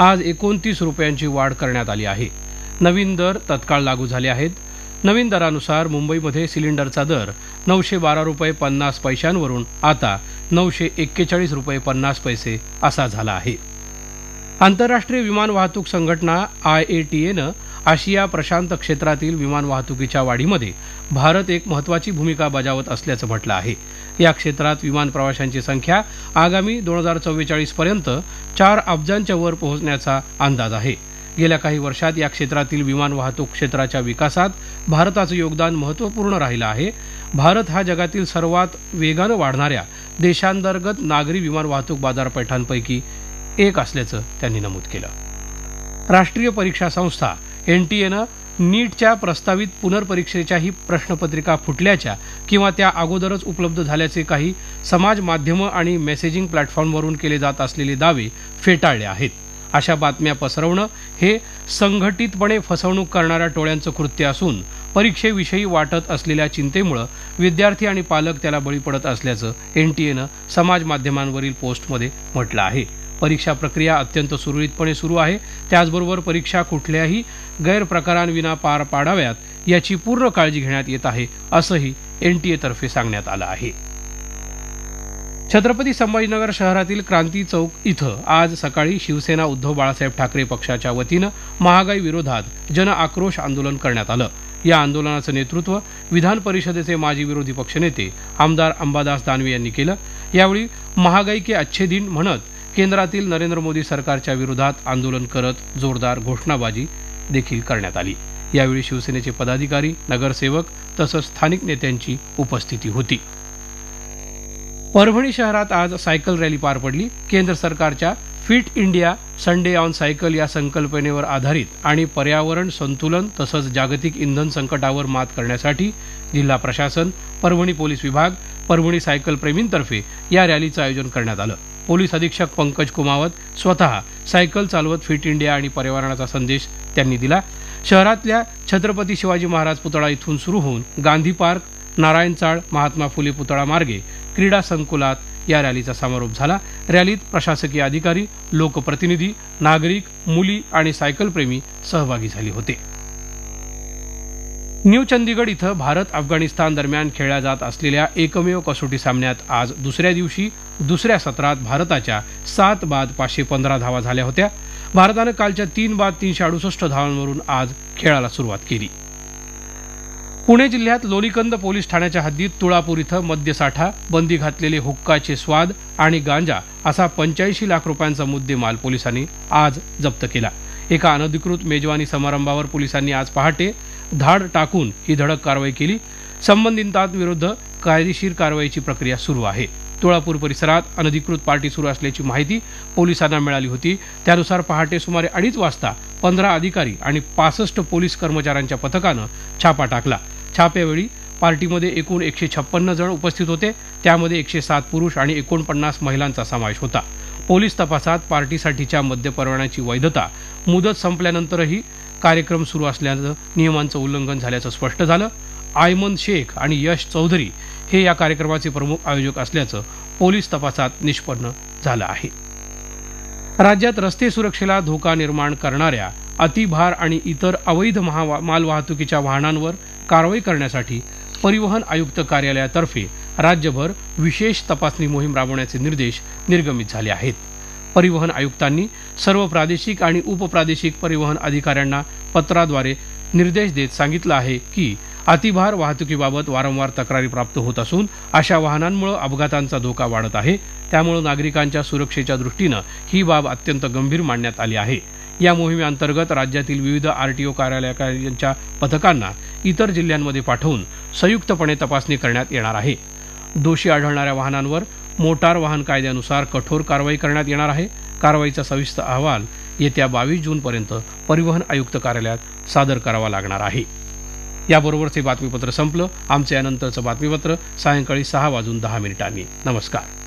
आज 29 रुपयांची वाढ करण्यात आली आहे. नवीन दर तत्काळ लागू झाले आहेत. नवीन दरानुसार मुंबईमध्ये सिलेंडरचा दर 912 रुपये 50 पैशांवरून आता 941 रुपये 50 पैसे असा झाला आहे. आंतरराष्ट्रीय विमान वाहतूक संघटना IATAनं आशिया प्रशांत क्षेत्रातील विमान वाहतुकीच्या वाढीमध्ये भारत एक महत्त्वाची भूमिका बजावत असल्याचं म्हटलं आहे. या क्षेत्रात विमान प्रवाशांची संख्या आगामी 2044 पर्यंत 4 अब्जांच्या वर पोहोचण्याचा अंदाज आहे. गेल्या काही वर्षात या क्षेत्रातील विमान वाहतूक क्षेत्राच्या विकासात भारताचं योगदान महत्त्वपूर्ण राहिलं आहे. भारत हा जगातील सर्वात वेगानं वाढणाऱ्या देशांतर्गत नागरी विमान वाहतूक बाजारपेठांपैकी एक असल्याचं त्यांनी नमूद केलं. राष्ट्रीय परीक्षा संस्था NTAनं नीटच्या प्रस्तावित पुनर्परीक्षेच्याही प्रश्नपत्रिका फुटल्याच्या किंवा त्या अगोदरच उपलब्ध झाल्याचे काही समाज माध्यमं आणि मेसेजिंग प्लॅटफॉर्मवरून केले जात असलेले दावे फेटाळले आहेत. अशा बातम्या पसरवणं हे संघटितपणे फसवणूक करणाऱ्या टोळ्यांचं कृत्य असून परीक्षेविषयी वाटत असलेल्या चिंतेमुळे विद्यार्थी आणि पालक त्याला बळी पडत असल्याचं NTAनं समाज माध्यमांवरील पोस्टमध्ये म्हटलं आहे. परीक्षा प्रक्रिया अत्यंत सुरळीतपणे सुरू आहे. त्याचबरोबर परीक्षा कुठल्याही गैरप्रकारांविना पार पाडाव्यात याची पूर्ण काळजी घेण्यात येत आहे असंही NTA तर्फे सांगण्यात आलं आहे. छत्रपती संभाजीनगर शहरातील क्रांती चौक इथं आज सकाळी शिवसेना उद्धव बाळासाहेब ठाकरे पक्षाच्या वतीनं महागाई विरोधात जन आक्रोश आंदोलन करण्यात आलं. या आंदोलनाचं नेतृत्व विधान परिषदेचे माजी विरोधी पक्षनेते आमदार अंबादास दानवे यांनी केलं. यावेळी महागाई के अच्छे दिन म्हणत केंद्रातील नरेंद्र मोदी सरकारच्या विरोधात आंदोलन करत जोरदार घोषणाबाजी देखील करण्यात आली. यावेळी शिवसेनेचे पदाधिकारी, नगरसेवक तसंच स्थानिक नेत्यांची उपस्थिती होती. परभणी शहरात आज सायकल रॅली पार पडली. केंद्र सरकारच्या fit India Sunday on cycle या संकल्पनेवर आधारित आणि पर्यावरण संतुलन तसंच जागतिक इंधन संकटावर मात करण्यासाठी जिल्हा प्रशासन, परभणी पोलीस विभाग, परभणी सायकल प्रेमींतर्फे या रॅलीचं आयोजन करण्यात आलं. पोलीस अधीक्षक पंकज कुमावत स्वतः सायकल चालवत फिट इंडिया आणि पर्यावरणाचा संदेश त्यांनी दिला. शहरातल्या छत्रपती शिवाजी महाराज पुतळा इथून सुरू होऊन गांधी पार्क, नारायण चाळ, महात्मा फुले पुतळा मार्गे क्रीडा संकुलात या रॅलीचा समारोप झाला. रॅलीत प्रशासकीय अधिकारी, लोकप्रतिनिधी, नागरिक, मुली आणि सायकल प्रेमी सहभागी झाले होते. न्यू चंदीगड इथं भारत अफगाणिस्तान दरम्यान खेळल्या जात असलेल्या एकमेव कसोटी सामन्यात आज दुसऱ्या दिवशी दुसऱ्या सत्रात भारताच्या 7 बाद 515 धावा झाल्या होत्या. भारतानं कालच्या 3 बाद 368 धावांवरून आज खेळाला सुरुवात केली. पुणे जिल्ह्यात लोणीकंद पोलीस ठाण्याच्या हद्दीत तुळापूर इथं मद्यसाठा, बंदी घातलेले हुक्काचे स्वाद आणि गांजा असा 85 लाख रुपयांचा मुद्देमाल पोलिसांनी आज जप्त केला. एका अनधिकृत मेजवानी समारंभावर पोलिसांनी आज पहाटे धाड टाकून ही धडक कारवाई केली. संबंधितांविरुद्ध कायदेशीर कारवाईची प्रक्रिया सुरू आहे. तुळापूर परिसरात अनधिकृत पार्टी सुरू असल्याची माहिती पोलिसांना मिळाली होती. त्यानुसार पहाटे सुमारे 2:30 वाजता 15 अधिकारी आणि 65 पोलीस कर्मचाऱ्यांच्या पथकानं छापा टाकला. छाप्यावेळी पार्टीमध्ये एकूण 156 जण उपस्थित होते. त्यामध्ये 107 पुरुष आणि 49 महिलांचा समावेश होता. पोलीस तपासात पार्टीसाठीच्या मद्य परवान्याची वैधता मुदत संपल्यानंतरही कार्यक्रम सुरू असल्यानं नियमांचं उल्लंघन झाल्याचं स्पष्ट झालं. आयमन शेख आणि यश चौधरी हे या कार्यक्रमाचे प्रमुख आयोजक असल्याचं पोलीस तपासात निष्पन्न झालं आहे. राज्यात रस्ते सुरक्षेला धोका निर्माण करणाऱ्या अतिभार आणि इतर अवैध मालवाहतुकीच्या वाहनांवर कारवाई करण्यासाठी परिवहन आयुक्त कार्यालयातर्फे राज्यभर विशेष तपासणी मोहीम राबवण्याचे निर्देश निर्गमित झाले आहेत. परिवहन आयुक्तांनी सर्व प्रादेशिक आणि उपप्रादेशिक परिवहन अधिकाऱ्यांना पत्राद्वारे निर्देश देत सांगितलं आहे की अतिभार वाहतुकीबाबत वारंवार तक्रारी प्राप्त होत असून अशा वाहनांमुळे अपघातांचा धोका वाढत आहे. त्यामुळे नागरिकांच्या सुरक्षेच्या दृष्टीनं ही बाब अत्यंत गंभीर मानण्यात आली आहे. या मोहिमेअंतर्गत राज्यातील विविध RTO कार्यालयांच्या पथकांना इतर जिल्ह्यांमध्ये पाठवून संयुक्तपणे तपासणी करण्यात येणार आहे. दोषी आढळणाऱ्या वाहनांवर मोटार वाहन कायद्यानुसार कठोर कारवाई करण्यात येणार आहे. कारवाईचा सविस्तर अहवाल येत्या 22 जूनपर्यंत परिवहन आयुक्त कार्यालयात सादर करावा लागणार आहे. याबरोबरच हे बातमीपत्र संपलं. आमचं यानंतरचं बातमीपत्र सायंकाळी 6:10 नमस्कार.